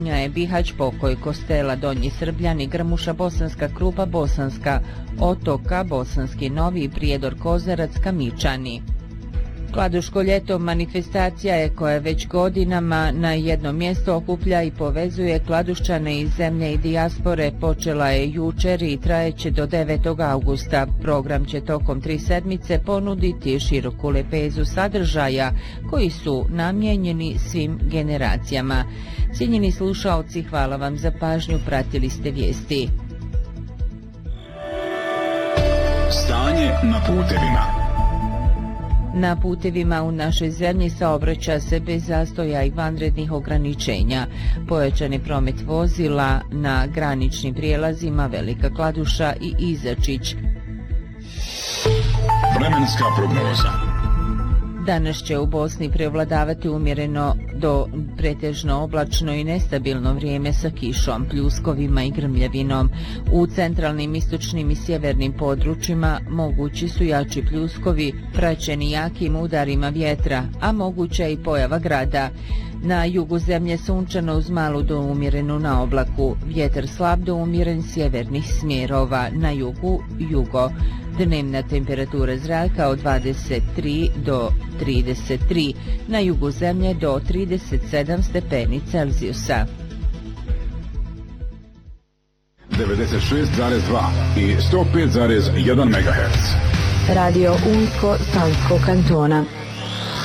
je Bihać, Pokoj, Kostela, Donji Srbljani, Grmuša, Bosanska Krupa, Bosanska Otoka, Bosanski Novi, Prijedor, Kozarac, Kamičani. Kladuško ljeto manifestacija je koja već godinama na jedno mjesto okuplja i povezuje Kladuščane iz zemlje i dijaspore. Počela je jučer i trajeće do 9. augusta. Program će tokom 3 sedmice ponuditi široku lepezu sadržaja koji su namijenjeni svim generacijama. Cijenjeni slušaoci, hvala vam za pažnju, pratili ste vijesti. Stanje na putevima. Na putevima u našoj zemlji saobraća se bez zastoja i vanrednih ograničenja. Pojačan je promet vozila na graničnim prijelazima Velika Kladuša i Izačić. Vremenska prognoza. Danas će u Bosni prevladavati umjereno do pretežno oblačno i nestabilno vrijeme sa kišom, pljuskovima i grmljavinom. U centralnim, istočnim i sjevernim područjima mogući su jači pljuskovi, praćeni jakim udarima vjetra, a moguća i pojava grada. Na jugu zemlje sunčano uz malu do umjerenu na oblaku, vjetar slab do umjeren sjevernih smjerova, na jugu jugo. Dnevna temperatura zraka od 23 do 33, na jugu zemlje do 37 stepeni Celzijusa. 96,2 i 105,1 MHz. Radio Unsko Sanskog kantona.